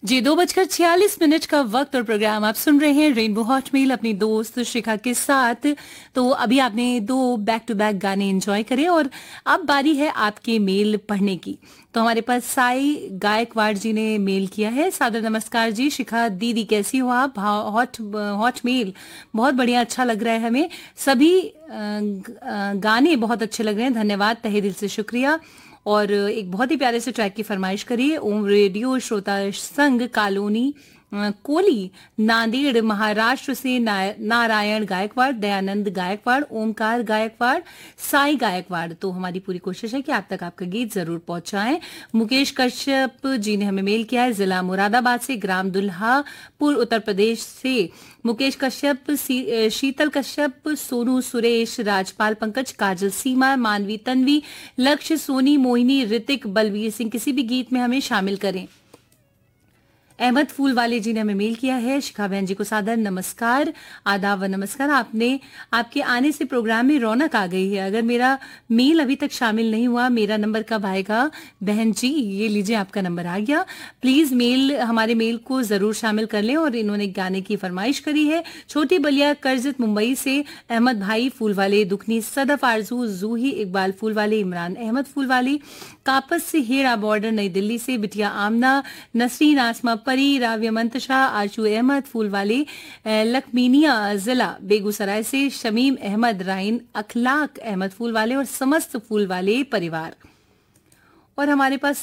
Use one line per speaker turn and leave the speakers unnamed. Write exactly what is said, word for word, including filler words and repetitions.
जी, दो बजकर छियालीस मिनट का वक्त और प्रोग्राम आप सुन रहे हैं रेनबो हॉट मेल अपनी दोस्त शिखा के साथ। तो अभी आपने दो बैक टू बैक गाने एंजॉय करे और अब बारी है आपके मेल पढ़ने की। तो हमारे पास साई गायकवाड़ जी ने मेल किया है। सादर नमस्कार जी, शिखा दीदी कैसी हो आप? हॉट हॉट मेल बहुत बढ़िया, अच्छा लग रहा है हमें। सभी अ, ग- अ, गाने बहुत अच्छे लग रहे हैं, धन्यवाद, तहे दिल से शुक्रिया। और एक बहुत ही प्यारे से ट्रैक की फरमाइश करिए। ओम रेडियो श्रोता संघ कॉलोनी अ, कोली नांदेड़ महाराष्ट्र से ना, नारायण गायकवाड़, दयानंद गायकवाड़, ओमकार गायकवाड़, साई गायकवाड़। तो हमारी पूरी कोशिश है कि आप तक आपका गीत जरूर पहुंचाएं। मुकेश कश्यप जी ने हमें मेल किया है, जिला मुरादाबाद से, ग्राम दुल्हापुर उत्तर प्रदेश से। मुकेश कश्यप, सी- शीतल कश्यप, सोनू सुरेश, राजपाल पंकज, काजल सीमा, मानवी तन्वी, लक्ष्य, सोनी, मोहिनी, ऋतिक, बलवीर सिंह, किसी भी गीत में हमें शामिल करें। अहमद फूल वाले जी ने हमें मेल किया है। शिखा बहन जी को सादर नमस्कार, आदाब व नमस्कार। आपने आपके आने से प्रोग्राम में रौनक आ गई है। अगर मेरा मेल अभी तक शामिल नहीं हुआ, मेरा नंबर कब आएगा? बहन जी ये लीजिए, आपका नंबर आ गया। प्लीज मेल हमारे मेल को जरूर शामिल कर लें। और इन्होंने गाने की फरमाइश करी है। छोटी बलिया करजत मुंबई से अहमद भाई फूल वाले, दुखनी सदफ आरजू, जूही इकबाल फूल वाले, इमरान अहमद फूल वाले, कापस से हेरा बॉर्डर नई दिल्ली से, बिटिया आमना, नसरीन आसमा परी, राव्य मंतशा, आशू अहमद फूल वाले, अ, लखमीनिया जिला बेगूसराय से, शमीम अहमद राइन, अखलाक अहमद फूल वाले और समस्त फूल वाले परिवार। और हमारे पास